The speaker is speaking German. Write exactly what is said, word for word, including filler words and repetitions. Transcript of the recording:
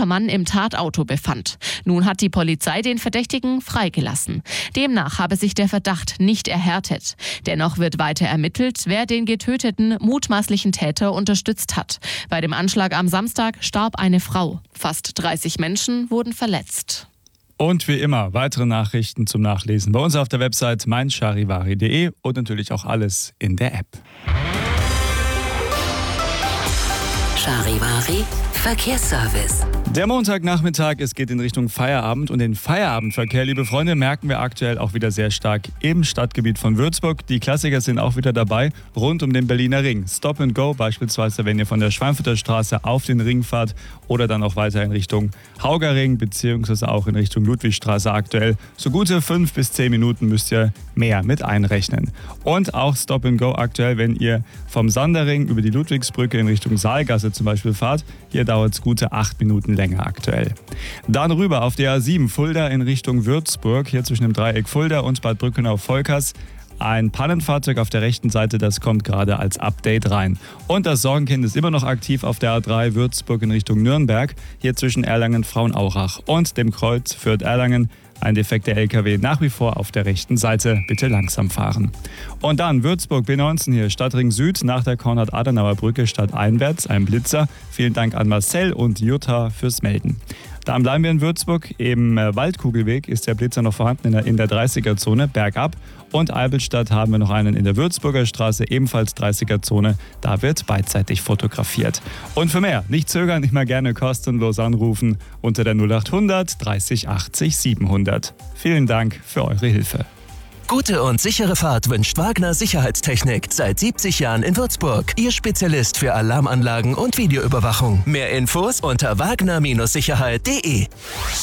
zweiter Mann im Tatauto befand. Nun hat die Polizei den Verdächtigen freigelassen. Demnach habe sich der Verdacht nicht erhärtet. Dennoch wird weiter ermittelt, wer den getöteten mutmaßlichen Täter unterstützt hat. Bei dem Anschlag am Samstag starb eine Frau. Fast dreißig Menschen wurden verletzt. Und wie immer weitere Nachrichten zum Nachlesen bei uns auf der Website mein charivari punkt de und natürlich auch alles in der App. Charivari Verkehrsservice. Der Montagnachmittag, es geht in Richtung Feierabend und den Feierabendverkehr, liebe Freunde, merken wir aktuell auch wieder sehr stark im Stadtgebiet von Würzburg. Die Klassiker sind auch wieder dabei, rund um den Berliner Ring. Stop and Go beispielsweise, wenn ihr von der Schweinfurter Straße auf den Ring fahrt oder dann auch weiter in Richtung Haugerring beziehungsweise auch in Richtung Ludwigstraße aktuell. So gute fünf bis zehn Minuten müsst ihr mehr mit einrechnen. Und auch Stop and Go aktuell, wenn ihr vom Sanderring über die Ludwigsbrücke in Richtung Saalgasse zum Beispiel fahrt. Hier dauert es gute acht Minuten länger aktuell. Dann rüber auf der A sieben Fulda in Richtung Würzburg, hier zwischen dem Dreieck Fulda und Bad Brückenau-Volkers. Ein Pannenfahrzeug auf der rechten Seite, das kommt gerade als Update rein. Und das Sorgenkind ist immer noch aktiv auf der A drei Würzburg in Richtung Nürnberg, hier zwischen Erlangen-Frauenaurach und dem Kreuz Fürth-Erlangen. Ein defekter L K W nach wie vor auf der rechten Seite. Bitte langsam fahren. Und dann Würzburg B neunzehn hier, Stadtring Süd nach der Konrad-Adenauer-Brücke stadteinwärts. Ein Blitzer. Vielen Dank an Marcel und Jutta fürs Melden. Dann bleiben wir in Würzburg. Im Waldkugelweg ist der Blitzer noch vorhanden in der, in der dreißiger-Zone, bergab. Und Albelstadt haben wir noch einen in der Würzburger Straße, ebenfalls dreißiger-Zone. Da wird beidseitig fotografiert. Und für mehr, nicht zögern, immer gerne kostenlos anrufen unter der null acht hundert dreißig achtzig siebenhundert. Vielen Dank für eure Hilfe. Gute und sichere Fahrt wünscht Wagner Sicherheitstechnik. Seit siebzig Jahren in Würzburg. Ihr Spezialist für Alarmanlagen und Videoüberwachung. Mehr Infos unter wagner Sicherheit punkt de.